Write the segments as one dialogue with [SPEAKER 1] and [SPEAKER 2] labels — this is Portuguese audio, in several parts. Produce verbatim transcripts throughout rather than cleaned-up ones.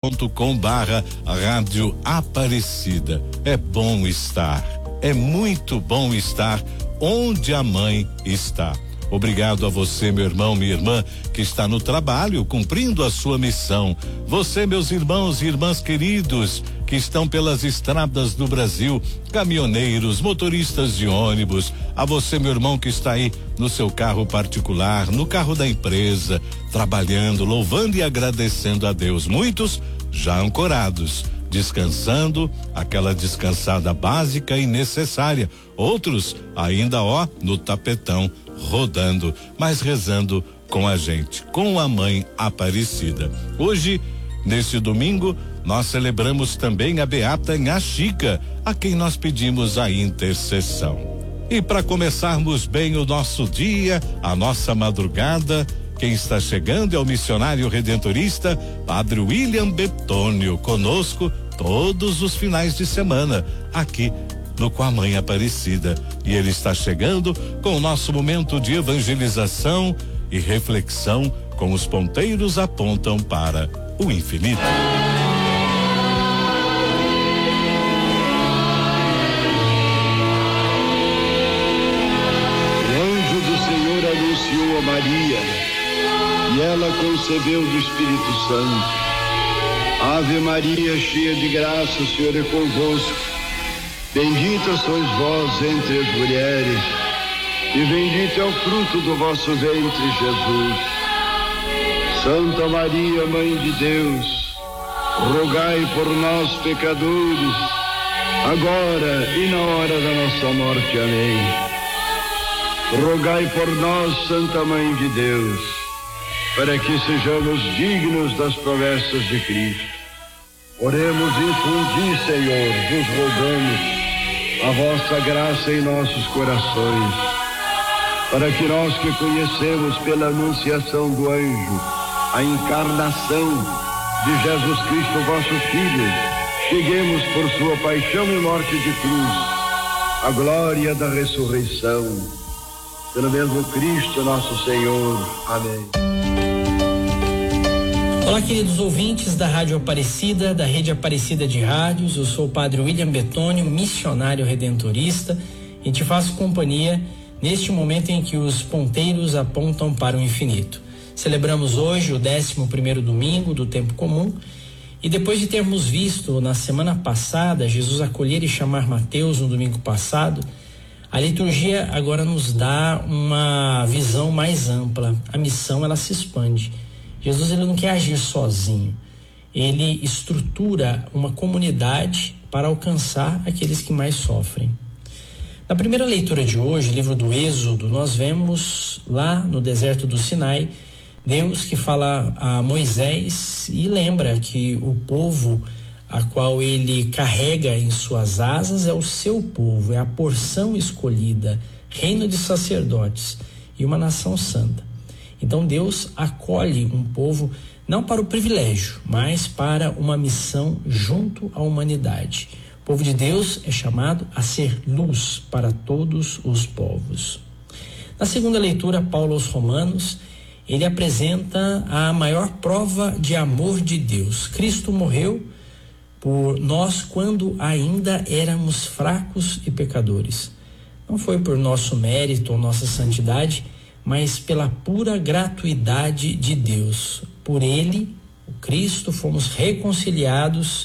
[SPEAKER 1] ponto com barra Rádio Aparecida. É bom estar, é muito bom estar onde a mãe está. Obrigado a você, meu irmão, minha irmã, que está no trabalho, cumprindo a sua missão. Você, meus irmãos e irmãs queridos, que estão pelas estradas do Brasil, caminhoneiros, motoristas de ônibus. A você, meu irmão, que está aí no seu carro particular, no carro da empresa, trabalhando, louvando e agradecendo a Deus. Muitos já ancorados, descansando, aquela descansada básica e necessária. Outros ainda, ó, no tapetão, rodando, mas rezando com a gente, com a mãe Aparecida. Hoje, neste domingo, nós celebramos também a beata Nhá Chica, a quem nós pedimos a intercessão. E para começarmos bem o nosso dia, a nossa madrugada, quem está chegando é o missionário redentorista Padre William Betônio, conosco todos os finais de semana, aqui no Com a Mãe Aparecida. E ele está chegando com o nosso momento de evangelização e reflexão, com os ponteiros apontam para o infinito.
[SPEAKER 2] O anjo do Senhor anunciou a Maria, e ela concebeu do Espírito Santo. Ave Maria, cheia de graça, o Senhor é convosco. Bendita sois vós entre as mulheres, e bendito é o fruto do vosso ventre, Jesus. Santa Maria, Mãe de Deus, rogai por nós, pecadores, agora e na hora da nossa morte. Amém. Rogai por nós, Santa Mãe de Deus, para que sejamos dignos das promessas de Cristo. Oremos, infundi, Senhor, vos rogamos a vossa graça em nossos corações, para que nós que conhecemos pela anunciação do anjo a encarnação de Jesus Cristo, vosso Filho, cheguemos por sua paixão e morte de cruz à glória da ressurreição. Pelo mesmo Cristo nosso Senhor. Amém.
[SPEAKER 3] Olá, queridos ouvintes da Rádio Aparecida, da Rede Aparecida de Rádios. Eu sou o Padre William Betônio, missionário redentorista, e te faço companhia neste momento em que os ponteiros apontam para o infinito. Celebramos hoje o décimo primeiro domingo do tempo comum, e depois de termos visto na semana passada Jesus acolher e chamar Mateus no domingo passado, a liturgia agora nos dá uma visão mais ampla. A missão, ela se expande. Jesus, ele não quer agir sozinho. Ele estrutura uma comunidade para alcançar aqueles que mais sofrem. Na primeira leitura de hoje, livro do Êxodo, nós vemos lá no deserto do Sinai, Deus que fala a Moisés e lembra que o povo a qual ele carrega em suas asas é o seu povo, é a porção escolhida, reino de sacerdotes e uma nação santa. Então Deus acolhe um povo não para o privilégio, mas para uma missão junto à humanidade. O povo de Deus é chamado a ser luz para todos os povos. Na segunda leitura, Paulo aos Romanos, ele apresenta a maior prova de amor de Deus. Cristo morreu por nós quando ainda éramos fracos e pecadores. Não foi por nosso mérito ou nossa santidade, mas pela pura gratuidade de Deus. Por ele, o Cristo, fomos reconciliados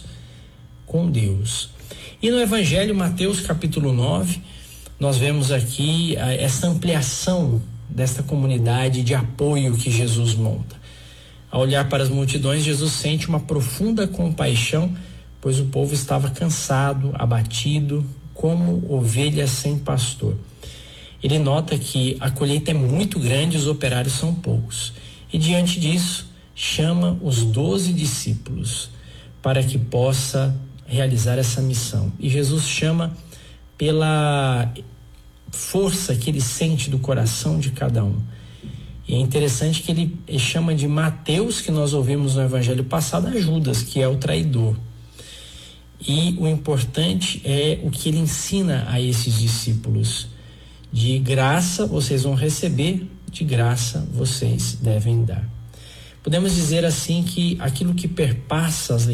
[SPEAKER 3] com Deus. E no Evangelho, Mateus capítulo nove, nós vemos aqui a, essa ampliação desta comunidade de apoio que Jesus monta. Ao olhar para as multidões, Jesus sente uma profunda compaixão, pois o povo estava cansado, abatido, como ovelhas sem pastor. Ele nota que a colheita é muito grande e os operários são poucos. E diante disso, chama os doze discípulos para que possa realizar essa missão. E Jesus chama pela força que ele sente do coração de cada um. E é interessante que ele chama de Mateus, que nós ouvimos no evangelho passado, a Judas, que é o traidor. E o importante é o que ele ensina a esses discípulos. De graça vocês vão receber, de graça vocês devem dar. Podemos dizer assim que aquilo que perpassa as